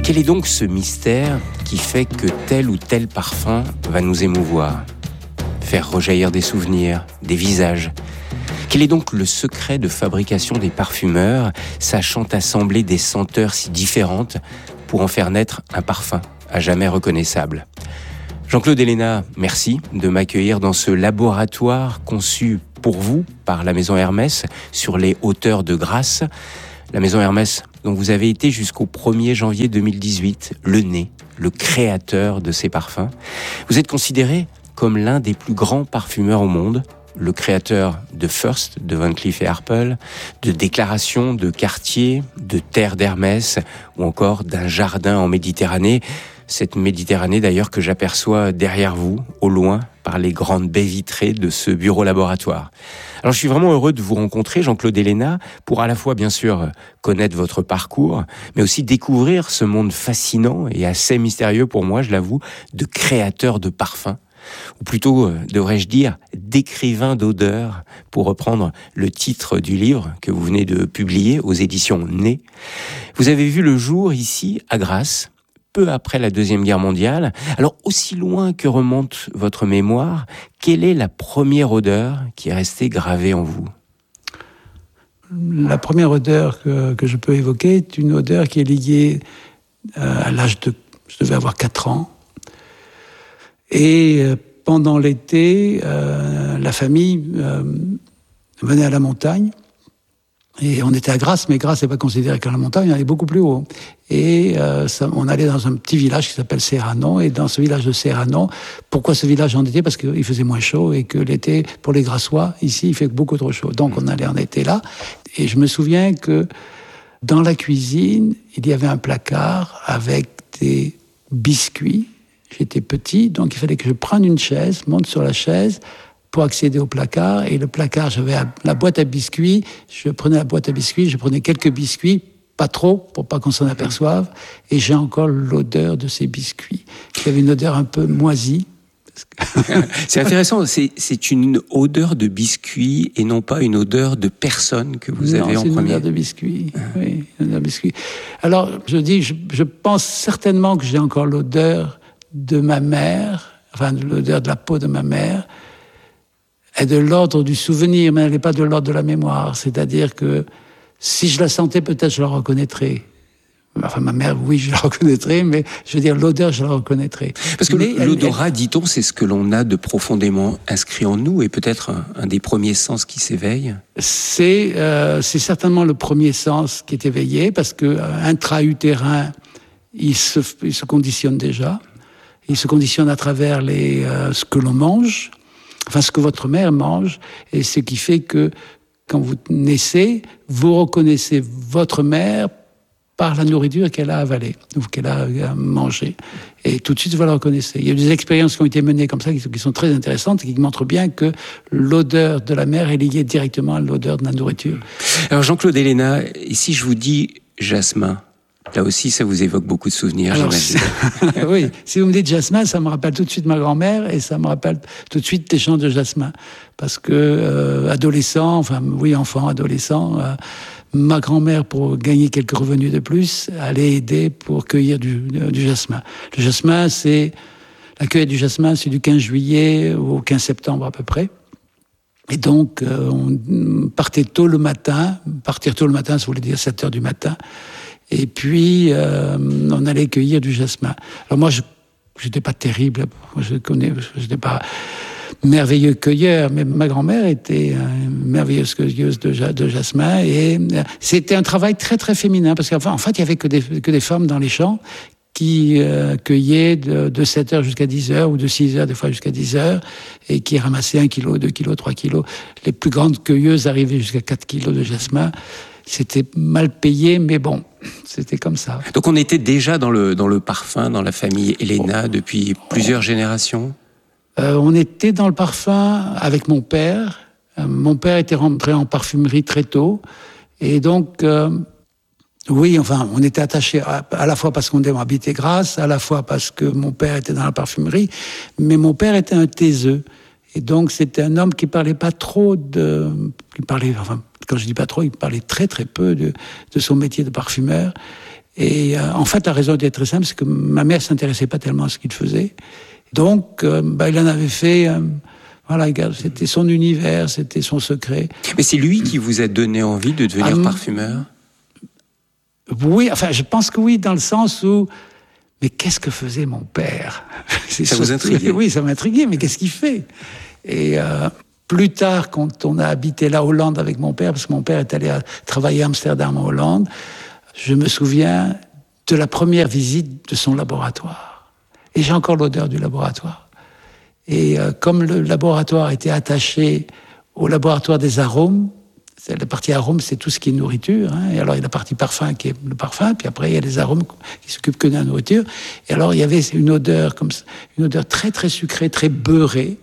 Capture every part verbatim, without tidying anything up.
Quel est donc ce mystère qui fait que tel ou tel parfum va nous émouvoir, faire rejaillir des souvenirs, des visages ? Quel est donc le secret de fabrication des parfumeurs, sachant assembler des senteurs si différentes pour en faire naître un parfum à jamais reconnaissable ? Jean-Claude Héléna, merci de m'accueillir dans ce laboratoire conçu pour vous par la Maison Hermès sur les hauteurs de Grasse. La Maison Hermès, dont vous avez été jusqu'au premier janvier deux mille dix-huit, le nez, le créateur de ces parfums. Vous êtes considéré comme l'un des plus grands parfumeurs au monde, le créateur de First, de Van Cleef et Arpels, de Déclaration, de Cartier, de Terre d'Hermès, ou encore d'un jardin en Méditerranée. Cette Méditerranée d'ailleurs que j'aperçois derrière vous, au loin, par les grandes baies vitrées de ce bureau laboratoire. Alors je suis vraiment heureux de vous rencontrer, Jean-Claude Héléna, pour à la fois bien sûr connaître votre parcours, mais aussi découvrir ce monde fascinant et assez mystérieux pour moi, je l'avoue, de créateur de parfums. Ou plutôt, devrais-je dire, d'écrivain d'odeurs, pour reprendre le titre du livre que vous venez de publier aux éditions Nez. Vous avez vu le jour ici, à Grasse, peu après la Deuxième Guerre mondiale. Alors, aussi loin que remonte votre mémoire, quelle est la première odeur qui est restée gravée en vous ? La première odeur que, que je peux évoquer est une odeur qui est liée euh, à l'âge de... Je devais avoir quatre ans. Et euh, pendant l'été, euh, la famille euh, venait à la montagne. Et on était à Grasse, mais Grasse n'est pas considéré comme la montagne, on allait beaucoup plus haut. Et euh, ça, on allait dans un petit village qui s'appelle Serrano, et dans ce village de Serrano, pourquoi ce village en été ? Parce qu'il faisait moins chaud, et que l'été, pour les Grassois, ici, il fait beaucoup trop chaud. Donc on allait en été là, et je me souviens que dans la cuisine, il y avait un placard avec des biscuits. J'étais petit, donc il fallait que je prenne une chaise, monte sur la chaise, pour accéder au placard. Et le placard, j'avais la boîte à biscuits. Je prenais la boîte à biscuits, je prenais quelques biscuits, pas trop, pour pas qu'on s'en aperçoive. Et j'ai encore l'odeur de ces biscuits. Il y avait une odeur un peu moisie. C'est intéressant, c'est, c'est une odeur de biscuits et non pas une odeur de personne que vous non, avez en c'est premier. Une odeur de biscuits. Ah. Oui, une odeur de biscuits. Alors, je dis, je, je pense certainement que j'ai encore l'odeur de ma mère, enfin l'odeur de la peau de ma mère, est de l'ordre du souvenir, mais elle n'est pas de l'ordre de la mémoire. C'est-à-dire que si je la sentais, peut-être je la reconnaîtrais. Enfin, ma mère, oui, je la reconnaîtrais, mais je veux dire, l'odeur, je la reconnaîtrais. Parce que mais l'odorat, elle, elle... dit-on, c'est ce que l'on a de profondément inscrit en nous, et peut-être un, un des premiers sens qui s'éveille. C'est, euh, c'est certainement le premier sens qui est éveillé, parce que euh, intra-utérin, il se, il se conditionne déjà. Il se conditionne à travers les, euh, ce que l'on mange, enfin ce que votre mère mange, et ce qui fait que quand vous naissez, vous reconnaissez votre mère par la nourriture qu'elle a avalée, ou qu'elle a mangée. Et tout de suite, vous la reconnaissez. Il y a des expériences qui ont été menées comme ça, qui sont très intéressantes, et qui montrent bien que l'odeur de la mère est liée directement à l'odeur de la nourriture. Alors Jean-Claude Héléna, ici je vous dis jasmin. Là aussi, ça vous évoque beaucoup de souvenirs, Alors, j'imagine. Oui, si vous me dites jasmin, ça me rappelle tout de suite ma grand-mère et ça me rappelle tout de suite des chants de jasmin. Parce que, euh, adolescent, enfin, oui, enfant, adolescent, euh, ma grand-mère, pour gagner quelques revenus de plus, allait aider pour cueillir du, du jasmin. Le jasmin, c'est, la cueillette du jasmin, c'est du quinze juillet au quinze septembre à peu près. Et donc, euh, on partait tôt le matin. Partir tôt le matin, ça voulait dire sept heures du matin. Et puis, euh, on allait cueillir du jasmin. Alors moi, je n'étais pas terrible, je connais, je n'étais pas merveilleux cueilleur, mais ma grand-mère était une merveilleuse cueilleuse de, de jasmin. Et c'était un travail très, très féminin, parce qu'en fait, il n'y avait que des, que des femmes dans les champs qui euh, cueillaient de, de sept heures jusqu'à dix heures, ou de six heures, des fois jusqu'à dix heures, et qui ramassaient un kilo, deux kilos, trois kilos. Les plus grandes cueilleuses arrivaient jusqu'à quatre kilos de jasmin. C'était mal payé, mais bon, c'était comme ça. Donc on était déjà dans le, dans le parfum, dans la famille Héléna, depuis plusieurs générations ? euh, On était dans le parfum avec mon père. Euh, mon père était rentré en parfumerie très tôt. Et donc, euh, oui, enfin, on était attachés à, à la fois parce qu'on habitait Grasse, à la fois parce que mon père était dans la parfumerie, mais mon père était un taiseux. Et donc, c'était un homme qui parlait pas trop de... Qui parlait, enfin, quand je dis pas trop, il parlait très très peu de, de son métier de parfumeur. Et euh, en fait, la raison était très simple, c'est que ma mère s'intéressait pas tellement à ce qu'il faisait. Donc, euh, bah, il en avait fait... Euh, Voilà, c'était son univers, c'était son secret. Mais c'est lui qui vous a donné envie de devenir ah, parfumeur ? Oui, enfin, je pense que oui, dans le sens où... Mais qu'est-ce que faisait mon père ? Ça surtout, vous intriguait ? Oui, ça m'intriguait, mais qu'est-ce qu'il fait ? Et euh, plus tard, quand on a habité la Hollande avec mon père, parce que mon père est allé à travailler à Amsterdam, en Hollande, je me souviens de la première visite de son laboratoire. Et j'ai encore l'odeur du laboratoire. Et euh, comme le laboratoire était attaché au laboratoire des arômes, c'est la partie arômes, c'est tout ce qui est nourriture, hein, et alors il y a la partie parfum qui est le parfum, puis après il y a les arômes qui s'occupent que de la nourriture, et alors il y avait une odeur comme ça, une odeur très très sucrée, très beurrée,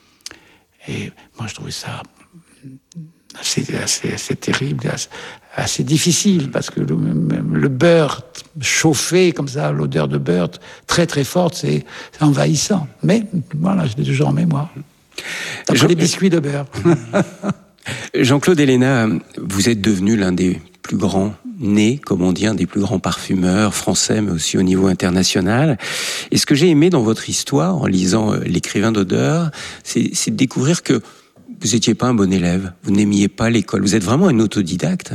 et moi je trouvais ça assez, assez, assez terrible, assez, assez difficile, parce que le, le beurre chauffé comme ça, l'odeur de beurre très très forte, c'est, c'est envahissant. Mais voilà, je l'ai toujours en mémoire. Après Jean... les biscuits de beurre. Jean-Claude Héléna, vous êtes devenu l'un des plus grands nés, comme on dit, un des plus grands parfumeurs français, mais aussi au niveau international. Et ce que j'ai aimé dans votre histoire, en lisant L'écrivain d'odeur, c'est, c'est de découvrir que vous n'étiez pas un bon élève, vous n'aimiez pas l'école, vous êtes vraiment un autodidacte.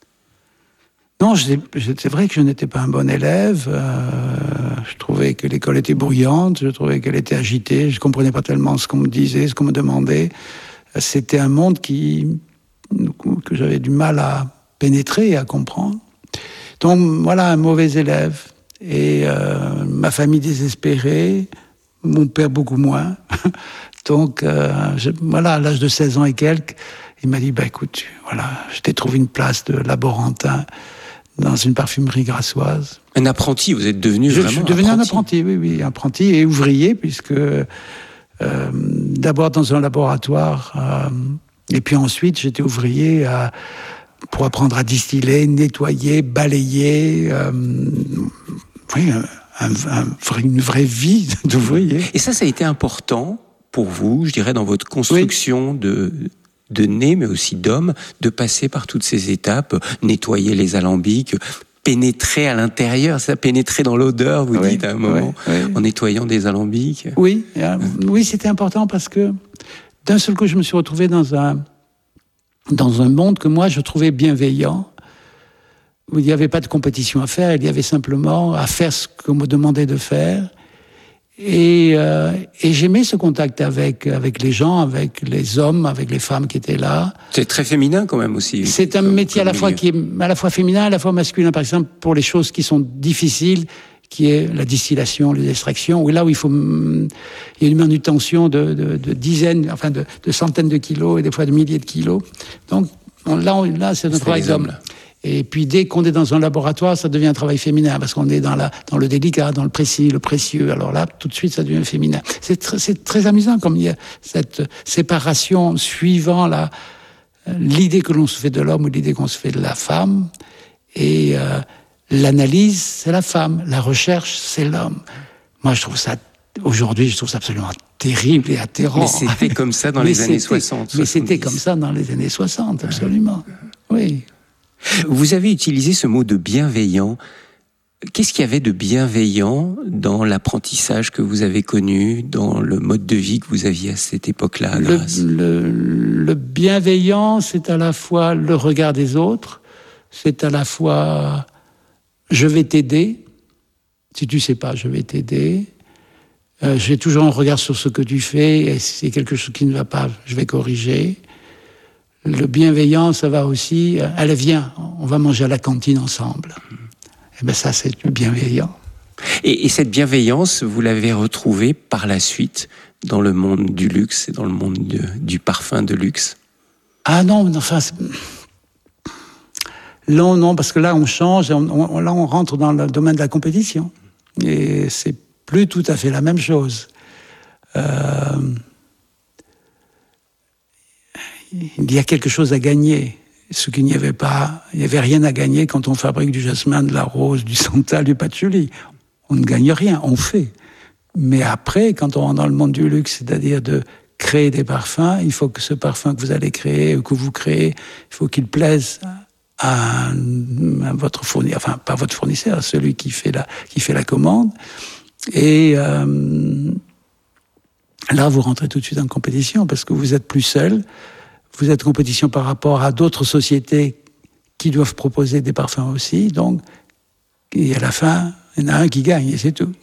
Non, je, c'est vrai que je n'étais pas un bon élève. Euh, je trouvais que l'école était bruyante, je trouvais qu'elle était agitée, je comprenais pas tellement ce qu'on me disait, ce qu'on me demandait. C'était un monde qui, que j'avais du mal à pénétrer et à comprendre. Donc voilà, un mauvais élève. Et euh, ma famille désespérée, mon père beaucoup moins. Donc euh, je, voilà, à l'âge de seize ans et quelques, il m'a dit, bah écoute, voilà, je t'ai trouvé une place de laborantin dans une parfumerie grassoise. Un apprenti, vous êtes devenu je, vraiment Je suis devenu apprenti. un apprenti, oui, oui, apprenti et ouvrier, puisque euh, d'abord dans un laboratoire, euh, et puis ensuite j'étais ouvrier à, pour apprendre à distiller, nettoyer, balayer, euh, oui, un, un, un, une vraie vie d'ouvrier. Et ça, ça a été important pour vous, je dirais, dans votre construction oui. de... de nez, mais aussi d'homme, de passer par toutes ces étapes, nettoyer les alambics, pénétrer à l'intérieur, ça, pénétrer dans l'odeur, vous oui, dites à un moment, oui, oui. en nettoyant des alambics. Oui, euh, oui, c'était important parce que d'un seul coup, je me suis retrouvé dans un, dans un monde que moi, je trouvais bienveillant, où il n'y avait pas de compétition à faire, il y avait simplement à faire ce qu'on me demandait de faire. Et, euh, et j'aimais ce contact avec avec les gens, avec les hommes, avec les femmes qui étaient là. C'est très féminin quand même aussi. C'est un comme, métier à la milieu. fois qui est à la fois féminin, à la fois masculin. Par exemple, pour les choses qui sont difficiles, qui est la distillation, les extractions, où là où il faut, il y a une manutention de, de, de dizaines, enfin de, de centaines de kilos et des fois de milliers de kilos. Donc on, là, on, là, c'est un travail d'homme. Et puis dès qu'on est dans un laboratoire, ça devient un travail féminin parce qu'on est dans la dans le délicat, dans le précis, le précieux. Alors là, tout de suite, ça devient féminin. C'est très c'est très amusant comme il y a cette séparation suivant la l'idée que l'on se fait de l'homme ou l'idée qu'on se fait de la femme. Et euh, l'analyse, c'est la femme. La recherche, c'est l'homme. Moi, je trouve ça aujourd'hui, je trouve ça absolument terrible et atterrant. Mais c'était comme ça dans les années soixante. Mais c'était comme ça dans les années soixante, absolument. Oui. Vous avez utilisé ce mot de bienveillant. Qu'est-ce qu'il y avait de bienveillant dans l'apprentissage que vous avez connu, dans le mode de vie que vous aviez à cette époque-là, le, le, le bienveillant, c'est à la fois le regard des autres, c'est à la fois je vais t'aider, si tu sais pas, je vais t'aider. Euh, j'ai toujours un regard sur ce que tu fais, et si c'est quelque chose qui ne va pas, je vais corriger. Le bienveillant, ça va aussi, allez, viens, on va manger à la cantine ensemble. Et ben ça, c'est du bienveillant. Et, et cette bienveillance, vous l'avez retrouvée par la suite dans le monde du luxe et dans le monde de, du parfum de luxe? Ah non, enfin... Non, non, parce que là, on change, on, on, là, on rentre dans le domaine de la compétition. Et c'est plus tout à fait la même chose. Euh... Il y a quelque chose à gagner, ce qu'il n'y avait pas. Il n'y avait rien à gagner quand on fabrique du jasmin, de la rose, du santal, du patchouli. On ne gagne rien, on fait. Mais après, quand on rentre dans le monde du luxe, c'est-à-dire de créer des parfums, il faut que ce parfum que vous allez créer, que vous créez, il faut qu'il plaise à, à votre fournisseur, enfin pas votre fournisseur, celui qui fait la, qui fait la commande. Et euh, là, vous rentrez tout de suite en compétition parce que vous êtes plus seul. Vous êtes en compétition par rapport à d'autres sociétés qui doivent proposer des parfums aussi. Donc, et à la fin, il y en a un qui gagne et c'est tout.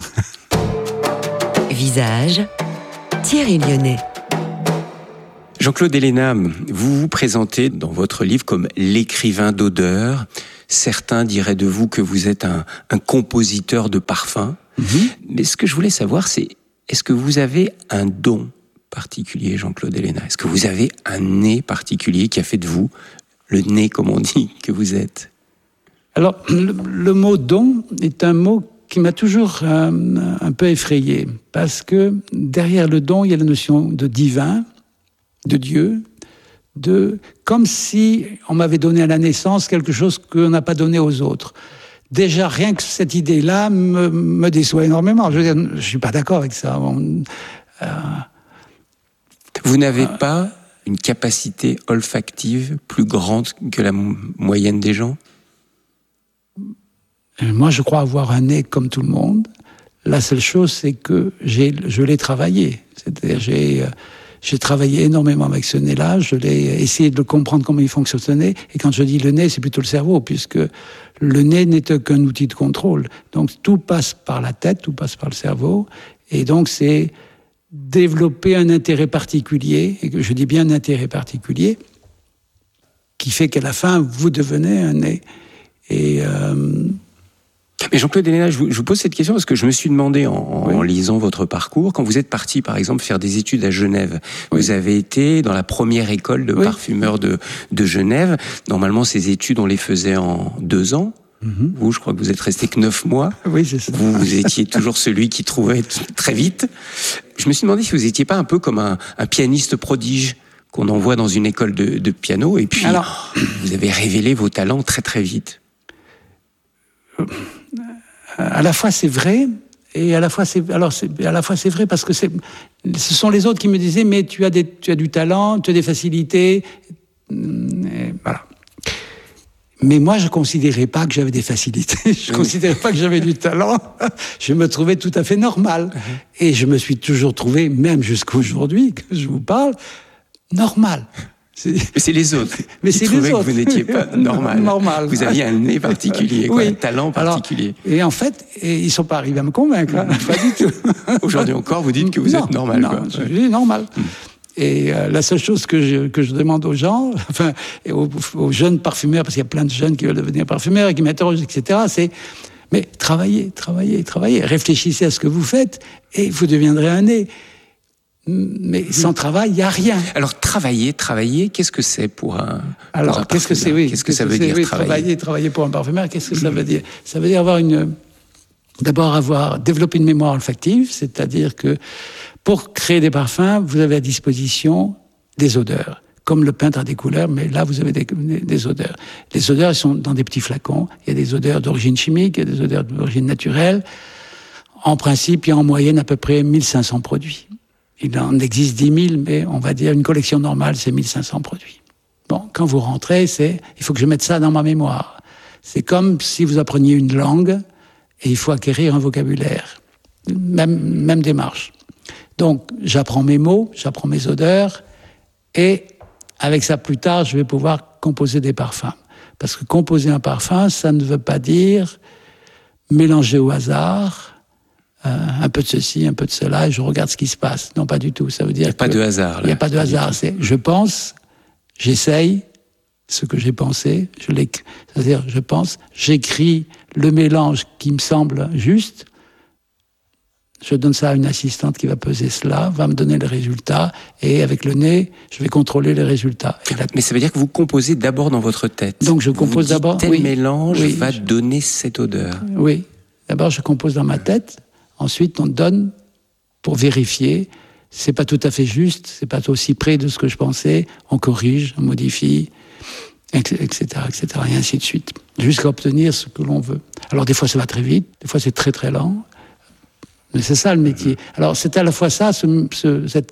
Visage, Thierry Lyonnais. Jean-Claude Héléna, vous vous présentez dans votre livre comme l'écrivain d'odeur. Certains diraient de vous que vous êtes un, un compositeur de parfums. Mm-hmm. Mais ce que je voulais savoir, c'est est-ce que vous avez un don particulier, Jean-Claude Héléna? Est-ce que vous avez un nez particulier qui a fait de vous le nez, comme on dit, que vous êtes? Alors, le, le mot don est un mot qui m'a toujours euh, un peu effrayé, parce que derrière le don, il y a la notion de divin, de Dieu, de comme si on m'avait donné à la naissance quelque chose qu'on n'a pas donné aux autres. Déjà, rien que cette idée-là me, me déçoit énormément. Je veux dire, je suis pas d'accord avec ça. On, euh, Vous n'avez euh, pas une capacité olfactive plus grande que la m- moyenne des gens? Moi, je crois avoir un nez comme tout le monde. La seule chose, c'est que j'ai, je l'ai travaillé. C'est-à-dire, j'ai, j'ai travaillé énormément avec ce nez-là. Je l'ai essayé de comprendre comment il fonctionne ce nez. Et quand je dis le nez, c'est plutôt le cerveau, puisque le nez n'est qu'un outil de contrôle. Donc, tout passe par la tête, tout passe par le cerveau. Et donc, c'est développer un intérêt particulier, et que je dis bien un intérêt particulier, qui fait qu'à la fin, vous devenez un nez. Et... Euh, Mais Jean-Claude Héléna, je vous, je vous pose cette question parce que je me suis demandé en, oui. en lisant votre parcours, quand vous êtes parti par exemple faire des études à Genève, oui. vous avez été dans la première école de oui. parfumeurs de, de Genève. Normalement, ces études, on les faisait en deux ans. Mm-hmm. Vous, je crois que vous êtes resté que neuf mois. Oui, c'est ça. Vous, vous étiez toujours celui qui trouvait très vite. Je me suis demandé si vous étiez pas un peu comme un, un pianiste prodige qu'on envoie dans une école de, de piano et puis alors, vous avez révélé vos talents très très vite. À la fois c'est vrai et à la fois c'est alors c'est à la fois c'est vrai parce que c'est ce sont les autres qui me disaient mais tu as des tu as du talent, tu as des facilités, et voilà. Mais moi je considérais pas que j'avais des facilités, je considérais pas que j'avais du talent. Je me trouvais tout à fait normal et je me suis toujours trouvé, même jusqu'à aujourd'hui que je vous parle, normal. C'est... Mais c'est les autres mais qui c'est trouvaient les autres. que vous n'étiez pas normal. normal. Vous aviez un nez particulier, quoi, oui. un talent particulier. Alors, et en fait, et ils sont pas arrivés à me convaincre, hein, pas du tout. Aujourd'hui encore, vous dites que vous non, êtes normal. Non, quoi. je dis normal. Hum. Et euh, la seule chose que je, que je demande aux gens, enfin, et aux, aux jeunes parfumeurs, parce qu'il y a plein de jeunes qui veulent devenir parfumeurs et qui m'interrogent, et cetera, c'est mais travaillez, travaillez, travaillez, réfléchissez à ce que vous faites et vous deviendrez un nez. Mais sans travail, il n'y a rien. Alors, travailler, travailler, qu'est-ce que c'est pour un Alors, pour un qu'est-ce que c'est, oui. Qu'est-ce que ça veut dire, oui, travailler Travailler, travailler pour un parfumeur, qu'est-ce que ça veut dire? Ça veut dire avoir une... D'abord, avoir développé une mémoire olfactive, c'est-à-dire que pour créer des parfums, vous avez à disposition des odeurs. Comme le peintre a des couleurs, mais là, vous avez des, des odeurs. Les odeurs, elles sont dans des petits flacons. Il y a des odeurs d'origine chimique, il y a des odeurs d'origine naturelle. En principe, il y a en moyenne à peu près mille cinq cents produits. Il en existe dix mille, mais on va dire une collection normale, c'est mille cinq cents produits. Bon, quand vous rentrez, c'est, il faut que je mette ça dans ma mémoire. C'est comme si vous appreniez une langue et il faut acquérir un vocabulaire. Même, même démarche. Donc, j'apprends mes mots, j'apprends mes odeurs et avec ça, plus tard, je vais pouvoir composer des parfums. Parce que composer un parfum, ça ne veut pas dire mélanger au hasard, Euh, un peu de ceci, un peu de cela, et je regarde ce qui se passe. Non, pas du tout. Ça veut dire il n'y a pas de hasard. Il n'y a pas de hasard. C'est, je pense, j'essaye ce que j'ai pensé, je l'écris. C'est-à-dire, je pense, j'écris le mélange qui me semble juste, je donne ça à une assistante qui va peser cela, va me donner le résultat, et avec le nez, je vais contrôler les résultats. Et là, mais ça veut dire que vous composez d'abord dans votre tête. Donc je compose vous dites d'abord. Tel oui, mélange oui, va je, donner cette odeur. Oui. D'abord, je compose dans ma tête. Ensuite, on donne pour vérifier. C'est pas tout à fait juste, c'est pas aussi près de ce que je pensais. On corrige, on modifie, et cetera, et cetera, et ainsi de suite, jusqu'à obtenir ce que l'on veut. Alors, des fois, ça va très vite, des fois, c'est très très lent. Mais c'est ça le métier. Alors, c'est à la fois ça, ce, ce, cette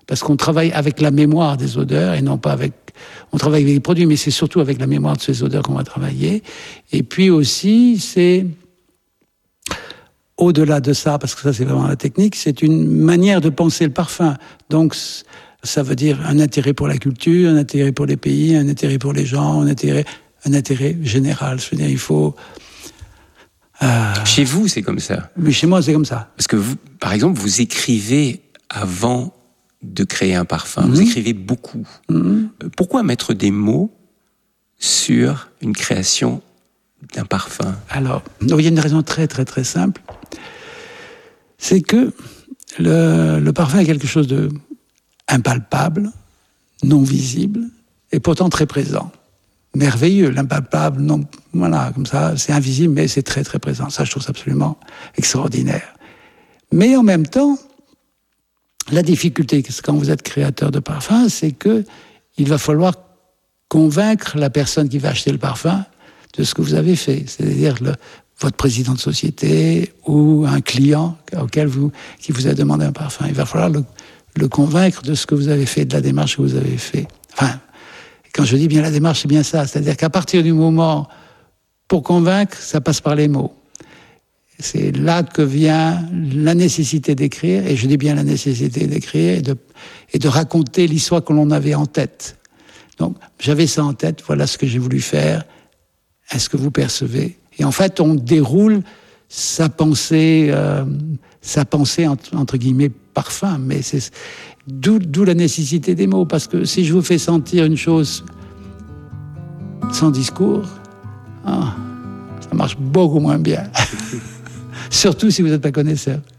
parce qu'on travaille avec la mémoire des odeurs et non pas avec... On travaille avec les produits, mais c'est surtout avec la mémoire de ces odeurs qu'on va travailler. Et puis aussi, c'est... Au-delà de ça, parce que ça c'est vraiment la technique, c'est une manière de penser le parfum. Donc ça veut dire un intérêt pour la culture, un intérêt pour les pays, un intérêt pour les gens, un intérêt, un intérêt général. Je veux dire, il faut... Euh... Chez vous, c'est comme ça. Mais chez moi, c'est comme ça. Parce que vous, par exemple, vous écrivez avant de créer un parfum. Mmh. Vous écrivez beaucoup. Mmh. Pourquoi mettre des mots sur une création d'un parfum? Alors, il y a une raison très très très simple. C'est que le, le parfum est quelque chose de impalpable, non visible, et pourtant très présent. Merveilleux, l'impalpable, non, voilà, comme ça, c'est invisible, mais c'est très très présent. Ça, je trouve ça absolument extraordinaire. Mais en même temps, la difficulté, quand vous êtes créateur de parfum, c'est que il va falloir convaincre la personne qui va acheter le parfum de ce que vous avez fait, c'est-à-dire le, votre président de société ou un client auquel vous, qui vous a demandé un parfum. Il va falloir le, le convaincre de ce que vous avez fait, de la démarche que vous avez fait. Enfin, quand je dis bien la démarche, c'est bien ça. C'est-à-dire qu'à partir du moment, pour convaincre, ça passe par les mots. C'est là que vient la nécessité d'écrire, et je dis bien la nécessité d'écrire et de, et de raconter l'histoire que l'on avait en tête. Donc, j'avais ça en tête, voilà ce que j'ai voulu faire. Est-ce que vous percevez? Et en fait, on déroule sa pensée, euh, sa pensée entre, entre guillemets parfum, mais c'est d'où, d'où la nécessité des mots, parce que si je vous fais sentir une chose sans discours, ah, ça marche beaucoup moins bien. Surtout si vous n'êtes pas connaisseur.